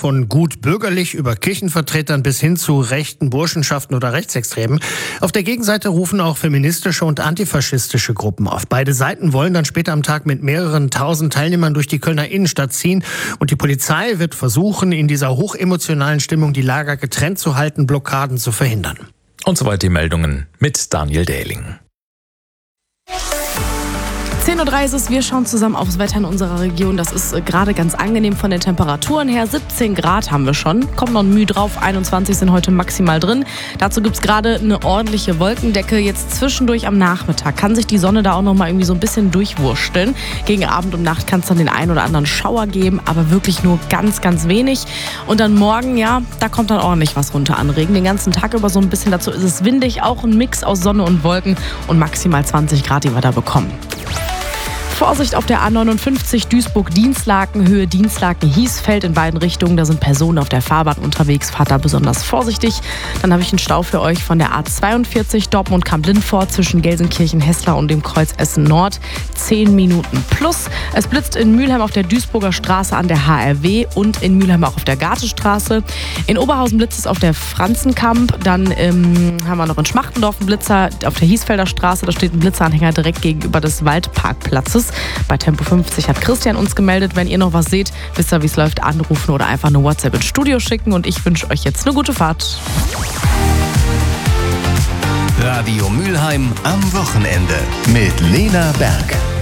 von gut bürgerlich über Kirchenvertretern bis hin zu rechten Burschenschaften oder Rechtsextremen. Auf der Gegenseite rufen auch feministische und antifaschistische Gruppen auf. Beide Seiten wollen dann später am Tag mit mehreren tausend Teilnehmern durch die Kölner Innenstadt ziehen. Und die Polizei wird versuchen, in dieser hochemotionalen Stimmung die Lager getrennt zu halten, Blockaden zu verhindern. Und soweit die Meldungen mit Daniel Dehling. 10:03 Uhr ist es, wir schauen zusammen aufs Wetter in unserer Region. Das ist gerade ganz angenehm von den Temperaturen her. 17 Grad haben wir schon, kommt noch ein Mühe drauf, 21 sind heute maximal drin. Dazu gibt es gerade eine ordentliche Wolkendecke. Jetzt zwischendurch am Nachmittag kann sich die Sonne da auch noch mal irgendwie so ein bisschen durchwursteln. Gegen Abend und Nacht kann es dann den einen oder anderen Schauer geben, aber wirklich nur ganz, ganz wenig. Und dann morgen, ja, da kommt dann ordentlich was runter an Regen. Den ganzen Tag über so ein bisschen, dazu ist es windig, auch ein Mix aus Sonne und Wolken und maximal 20 Grad, die wir da bekommen. Vorsicht auf der A59 Duisburg-Dienstlaken, Höhe Dienstlaken-Hiesfeld in beiden Richtungen. Da sind Personen auf der Fahrbahn unterwegs. Fahrt da besonders vorsichtig. Dann habe ich einen Stau für euch von der A42 Dortmund-Kamp-Lindfort zwischen Gelsenkirchen-Hessler und dem Kreuz Essen Nord. 10 Minuten plus. Es blitzt in Mülheim auf der Duisburger Straße an der HRW und in Mülheim auch auf der Gartestraße. In Oberhausen blitzt es auf der Franzenkamp. Dann haben wir noch in Schmachtendorf einen Blitzer auf der Hiesfelder Straße. Da steht ein Blitzeranhänger direkt gegenüber des Waldparkplatzes. Bei Tempo 50 hat Christian uns gemeldet. Wenn ihr noch was seht, wisst ihr, wie es läuft, anrufen oder einfach eine WhatsApp ins Studio schicken. Und ich wünsche euch jetzt eine gute Fahrt. Radio Mülheim am Wochenende mit Lena Berg.